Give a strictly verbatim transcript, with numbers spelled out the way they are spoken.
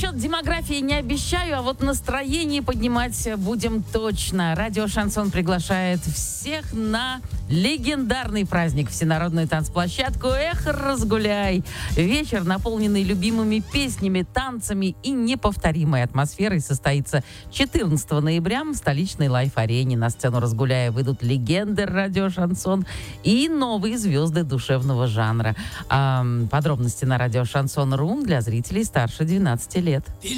Насчет демографии не обещаю, а вот настроение поднимать будем точно. Радио «Шансон» приглашает всех на легендарный праздник, всенародную танцплощадку «Эх, разгуляй». Вечер, наполненный любимыми песнями, танцами и неповторимой атмосферой, состоится четырнадцатого ноября в столичной лайф-арене. На сцену «Разгуляя» выйдут легенды радио «Шансон» и новые звезды душевного жанра. А, подробности на радио «Шансон.ру» для зрителей старше двенадцати лет.